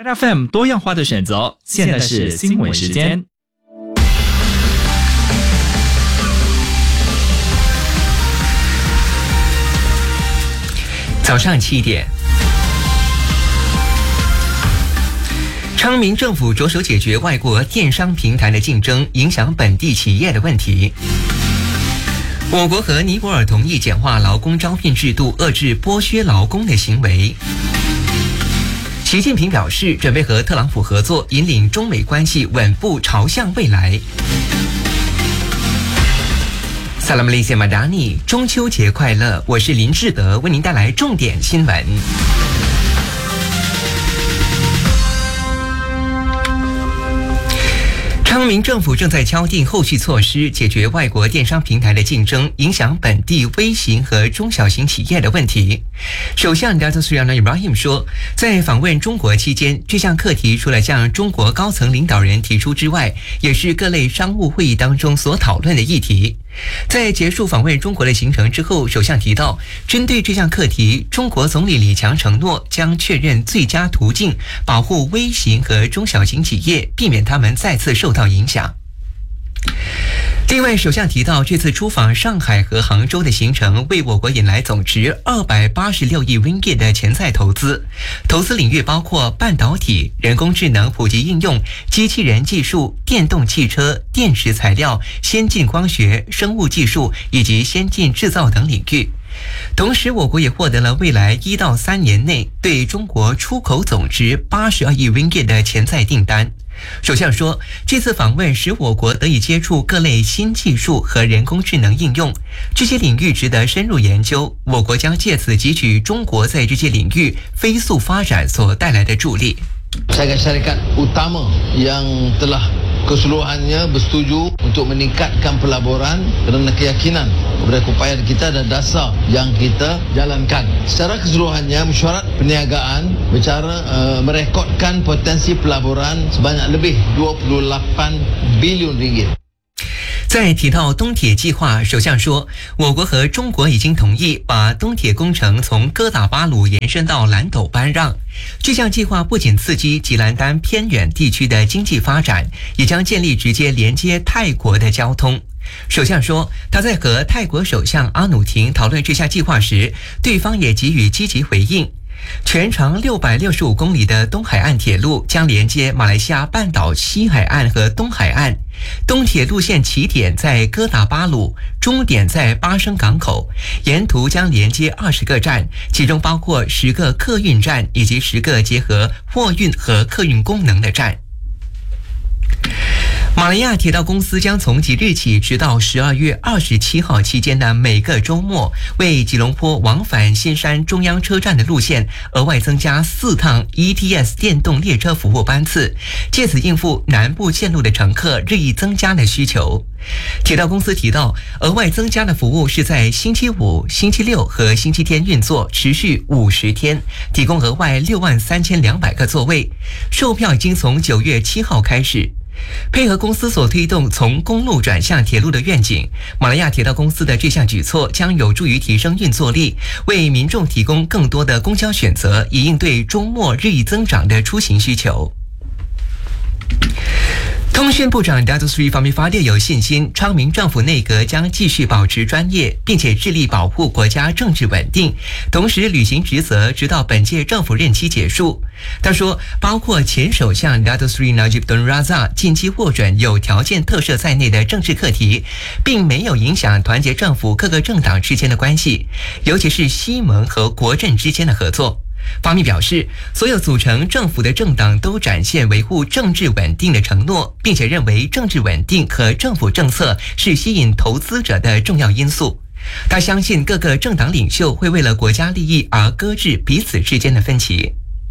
FM 多样化的选择，现在是新闻时间。 早上7点，昌明政府着手解决外国电商平台的竞争影响本地企业的问题。我国和尼泊尔同意简化劳工招聘制度，遏制剥削劳工的行为。习近平表示，准备和特朗普合作，引领中美关系稳步朝向未来。萨拉姆雷西马达尼，中秋节快乐！我是林志德，为您带来重点新闻。昌明政府正在敲定后续措施，解决外国电商平台的竞争影响本地微型和中小型企业的问题。首相 Datuk Seri Anwar Ibrahim 说，在访问中国期间，这项课题除了向中国高层领导人提出之外，也是各类商务会议当中所讨论的议题。在结束访问中国的行程之后，首相提到，针对这项课题，中国总理李强承诺将确认最佳途径，保护微型和中小型企业，避免他们再次受到影响。另外，首相提到，这次出访上海和杭州的行程为我国引来总值286亿 ringgit 的潜在投资，投资领域包括半导体、人工智能普及应用、机器人技术、电动汽车、电池材料、先进光学、生物技术以及先进制造等领域。同时，我国也获得了未来1到3年内对中国出口总值82亿 ringgit 的潜在订单。首相说，这次访问使我国得以接触各类新技术和人工智能应用，这些领域值得深入研究，我国将借此汲取中国在这些领域飞速发展所带来的助力。 Syarikat utama yang telah keseluruhannya bersetuju untuk meningkatkan pelaburan kerana keyakinan kepada upaya kita dan dasar yang kita jalankan. Secara keseluruhannya, mesyuarat perniagaan bercara merekodkan potensi pelaburan sebanyak lebih 28 bilion ringgit。 在提到东铁计划，首相说，我国和中国已经同意把东铁工程从哥打巴鲁延伸到兰斗班让。这项计划不仅刺激吉兰丹偏远地区的经济发展，也将建立直接连接泰国的交通。首相说，他在和泰国首相阿努廷讨论这项计划时，对方也给予积极回应。全长665公里的东海岸铁路将连接马来西亚半岛西海岸和东海岸。东铁路线起点在哥打巴鲁，终点在巴生港口，沿途将连接20个站，其中包括10个客运站以及10个结合货运和客运功能的站。马来亚铁道公司将从即日起直到12月27号期间的每个周末，为吉隆坡往返新山中央车站的路线额外增加4趟 ETS 电动列车服务班次，借此应付南部线路的乘客日益增加的需求。铁道公司提到，额外增加的服务是在星期五、星期六和星期天运作，持续50天，提供额外63200个座位，售票已经从9月7号开始。配合公司所推动从公路转向铁路的愿景，马来亚铁道公司的这项举措将有助于提升运作力，为民众提供更多的公交选择，以应对周末日益增长的出行需求。通讯部长 Datuk Seri Fahmi Fadzil 有信心，昌明政府内阁将继续保持专业，并且致力保护国家政治稳定，同时履行职责，直到本届政府任期结束。他说，包括前首相 Datuk Seri Najib Tun Razak 近期获准有条件特赦在内的政治课题，并没有影响团结政府各个政党之间的关系，尤其是西盟和国阵之间的合作。发米表示，所有组成政府的政党都展现维护政治稳定的承诺，并且认为政治稳定和政府政策是吸引投资者的重要因素。他相信各个政党领袖会为了国家利益而搁置彼此之间的分歧。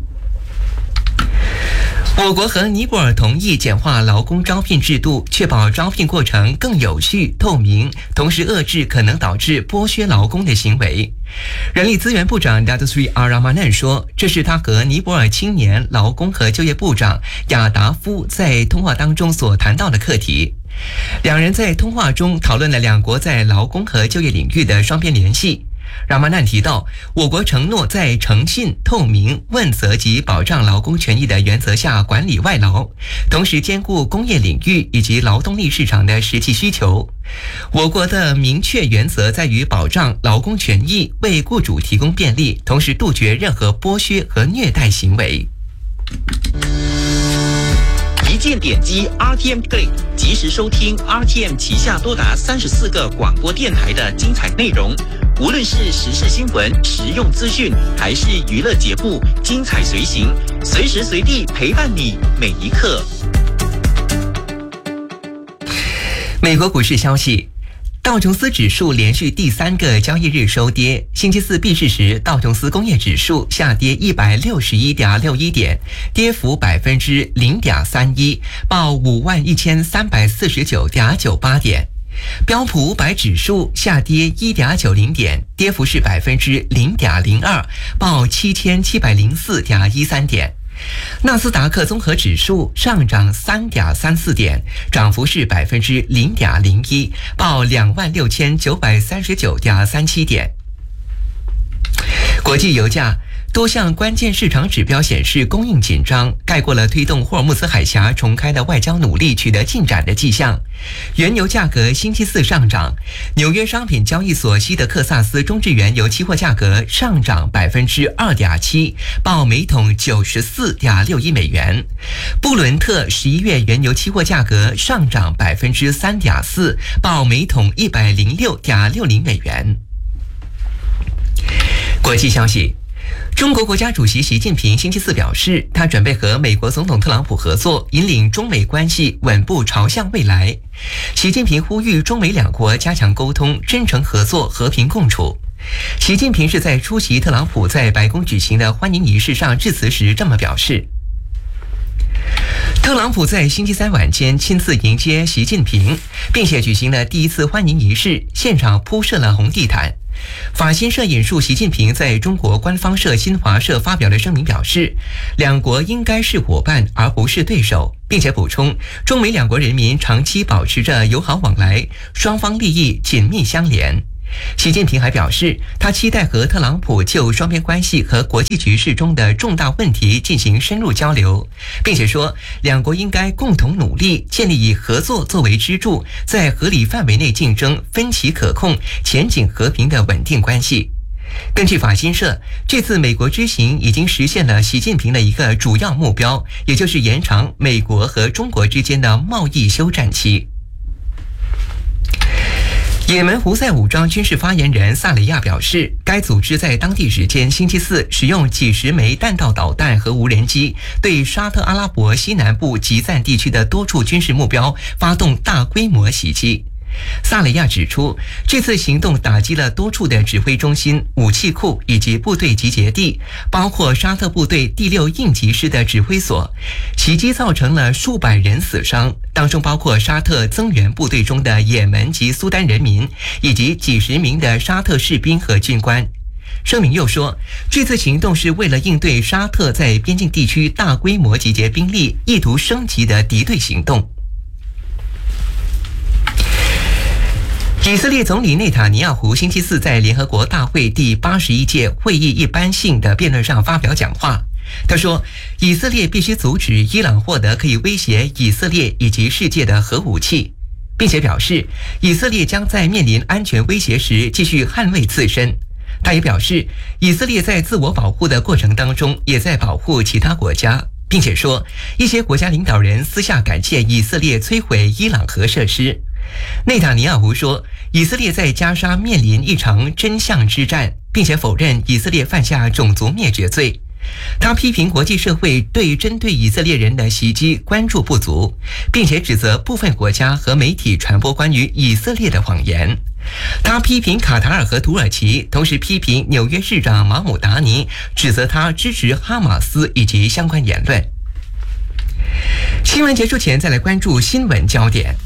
我国和尼泊尔同意简化劳工招聘制度，确保招聘过程更有序、透明，同时遏制可能导致剥削劳工的行为。人力资源部长 Datuk Seri Aramanan 说，这是他和尼泊尔青年、劳工和就业部长亚达夫在通话当中所谈到的课题。两人在通话中讨论了两国在劳工和就业领域的双边联系。 拉马难提到，我国承诺在诚信、透明、问责及保障劳工权益的原则下管理外劳，同时兼顾工业领域以及劳动力市场的实际需求。我国的明确原则在于保障劳工权益，为雇主提供便利，同时杜绝任何剥削和虐待行为。 一键点击 RTM Click， 及时收听 RTM 旗下多达34个广播电台的精彩内容。无论是时事新闻、实用资讯，还是娱乐节目，精彩随行，随时随地陪伴你每一刻。 美国股市消息。道琼斯指数连续第3个交易日收跌，星期四闭市时，道琼斯工业指数下跌161.61点，跌幅0.31%，报51349.98点。标普500指数下跌1.90点，跌幅是0.02%，报7704.13点。纳斯达克综合指数上涨3.34点，涨幅是0.01%，报26939.37点。国际油价。多项关键市场指标显示供应紧张，盖过了推动霍尔木兹海峡重开的外交努力取得进展的迹象。原油价格星期四上涨，纽约商品交易所西德克萨斯中质原油期货价格上涨2.7%，报每桶94.61美元。布伦特11月原油期货价格上涨3.4%，报每桶106.60美元。国际消息。中国国家主席习近平星期四表示，他准备和美国总统特朗普合作，引领中美关系稳步朝向未来。习近平呼吁中美两国加强沟通，真诚合作，和平共处。习近平是在出席特朗普在白宫举行的欢迎仪式上致辞时这么表示。特朗普在星期三晚间亲自迎接习近平，并且举行了第一次欢迎仪式，现场铺设了红地毯。法新社引述习近平在中国官方社新华社发表的声明表示，两国应该是伙伴而不是对手，并且补充，中美两国人民长期保持着友好往来，双方利益紧密相连。习近平还表示，他期待和特朗普就双边关系和国际局势中的重大问题进行深入交流，并且说，两国应该共同努力，建立以合作作为支柱，在合理范围内竞争、分歧可控、前景和平的稳定关系。根据法新社，这次美国之行已经实现了习近平的一个主要目标，也就是延长美国和中国之间的贸易休战期。也门胡塞武装军事发言人萨雷亚表示，该组织在当地时间星期四使用几十枚弹道导弹和无人机，对沙特阿拉伯西南部吉赞地区的多处军事目标发动大规模袭击。萨雷亚指出，这次行动打击了多处的指挥中心、武器库以及部队集结地，包括沙特部队第6应急师的指挥所。袭击造成了数百人死伤，当中包括沙特增援部队中的也门及苏丹人民，以及几十名的沙特士兵和军官。声明又说，这次行动是为了应对沙特在边境地区大规模集结兵力、意图升级的敌对行动。以色列总理内塔尼亚胡星期四在联合国大会第81届会议一般性的辩论上发表讲话。他说，以色列必须阻止伊朗获得可以威胁以色列以及世界的核武器，并且表示，以色列将在面临安全威胁时继续捍卫自身。他也表示，以色列在自我保护的过程当中也在保护其他国家，并且说，一些国家领导人私下感谢以色列摧毁伊朗核设施。内塔尼亚胡说，以色列在加沙面临一场真相之战，并且否认以色列犯下种族灭绝罪。他批评国际社会对针对以色列人的袭击关注不足，并且指责部分国家和媒体传播关于以色列的谎言。他批评卡塔尔和土耳其，同时批评纽约市长马姆达尼，指责他支持哈马斯以及相关言论。新闻结束前，再来关注新闻焦点。